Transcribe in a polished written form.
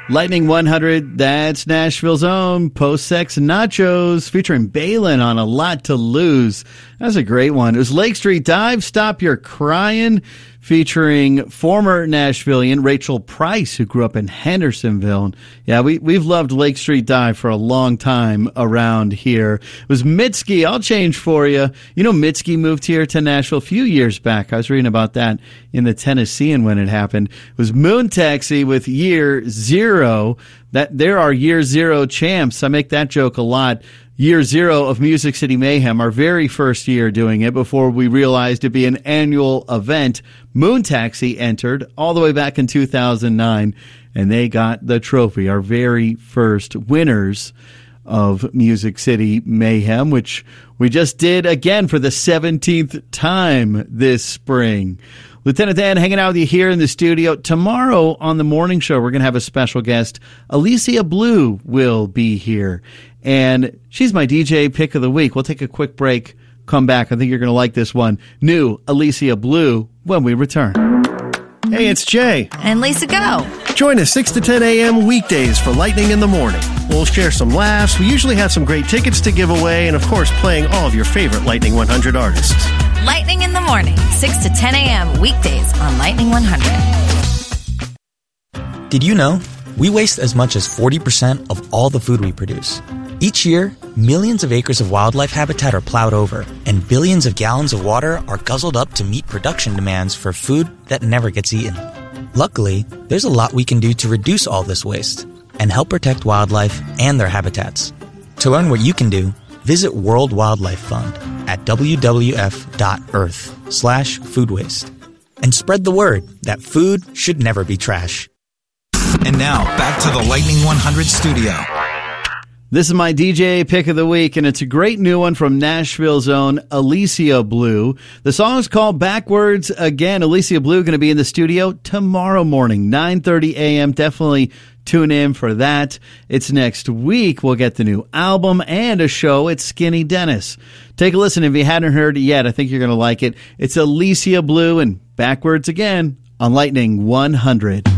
Lightning 100, that's Nashville's own Post-Sex Nachos featuring Balin on A Lot to Lose. That's a great one. It was Lake Street Dive, Stop Your Crying, featuring former Nashvilleian Rachel Price, who grew up in Hendersonville. Yeah, we've loved Lake Street Dive for a long time around here. It was Mitski, I'll change for you. You know, Mitski moved here to Nashville a few years back. I was reading about that in the Tennessean when it happened. It was Moon Taxi with Year Zero. That there are Year Zero champs. I make that joke a lot. Year Zero of Music City Mayhem, our very first year doing it before we realized it'd be an annual event. Moon Taxi entered all the way back in 2009, and they got the trophy, our very first winners of Music City Mayhem, which we just did again for the 17th time this spring. Lieutenant Dan hanging out with you here in the studio. Tomorrow on the morning show, we're going to have a special guest. Alicia Blue will be here, and she's my DJ pick of the week. We'll take a quick break, come back. I think you're going to like this one. New Alicia Blue when we return. Hey, it's Jay. And Lisa Go. Join us 6 to 10 a.m. weekdays for Lightning in the Morning. We'll share some laughs. We usually have some great tickets to give away, and of course, playing all of your favorite Lightning 100 artists. Lightning in the Morning, 6 to 10 a.m. weekdays on Lightning 100. Did you know? We waste as much as 40% of all the food we produce. Each year, millions of acres of wildlife habitat are plowed over, and billions of gallons of water are guzzled up to meet production demands for food that never gets eaten. Luckily, there's a lot we can do to reduce all this waste and help protect wildlife and their habitats. To learn what you can do, visit World Wildlife Fund at wwf.earth/food waste. And spread the word that food should never be trash. And now, back to the Lightning 100 studio. This is my DJ pick of the week, and it's a great new one from Nashville's own Alicia Blue. The song is called Backwards Again. Alicia Blue going to be in the studio tomorrow morning, 9:30 a.m. Definitely tune in for that. It's next week. We'll get the new album and a show at Skinny Dennis. Take a listen if you hadn't heard it yet. I think you're going to like it. It's Alicia Blue and Backwards Again on Lightning 100.